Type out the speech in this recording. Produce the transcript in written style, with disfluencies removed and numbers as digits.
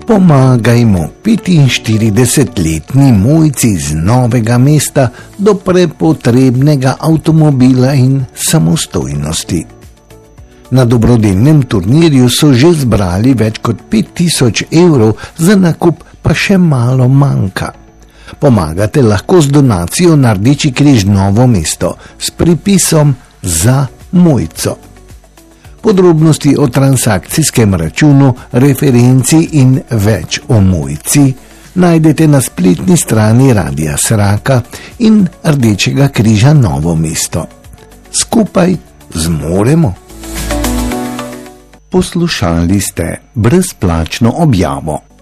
Pomagajmo 45-letni Mojci iz Novega mesta do prepotrebnega avtomobila in samostojnosti. Na dobrodelnem turnirju so že zbrali več kot 5000 evrov, za nakup pa še malo manjka. Pomagate lahko z donacijo na Rdeči križ Novo mesto s pripisom za Mojco. Podrobnosti o transakcijskem računu, referenci in več o Mojci najdete na spletni strani Radia Sraka in Rdečega križa Novo mesto. Skupaj zmoremo. Poslušali ste brezplačno objavo.